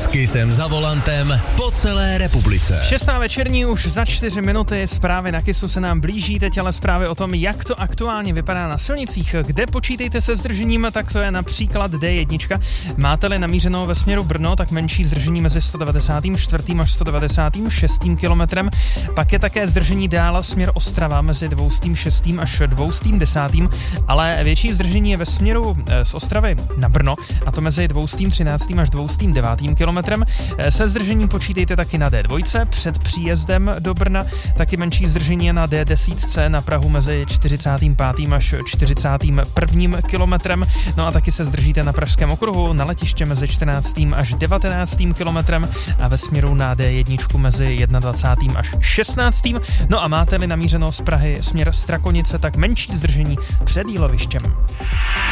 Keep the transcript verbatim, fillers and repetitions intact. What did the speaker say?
S Kissem za volantem po celé republice. Šestá večerní už za čtyři minuty, zprávy na Kissu se nám blíží, teď ale zprávy o tom, jak to aktuálně vypadá na silnicích. Kde počítejte se zdržením, tak to je například D jedna. Máte-li namířeno ve směru Brno, tak menší zdržení mezi sto devadesát čtyři až sto devadesát šest kilometrem. Pak je také zdržení dále směr Ostrava mezi dvě stě šest až dvě stě deset, ale větší zdržení je ve směru z Ostravy na Brno, a to mezi dvě stě třináct až dvě stě devět kilometrem. Se zdržením počítejte taky na D dva před příjezdem do Brna, taky menší zdržení je na D deset na Prahu mezi čtyřicátým pátým až čtyřicátým prvním kilometrem. No a taky se zdržíte na Pražském okruhu na letiště mezi čtrnáctým až devatenáctým kilometrem a ve směru na D jedna mezi jednadvacátým až šestnáctým. No a máte-li namířeno z Prahy směr Strakonice, tak menší zdržení před Jílovištěm.